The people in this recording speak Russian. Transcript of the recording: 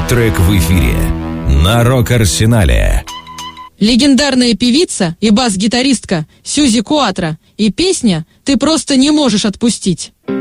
трек в эфире на Рок-Арсенале. Легендарная певица и бас-гитаристка Сьюзи Куатро и песня «Ты просто не можешь отпустить».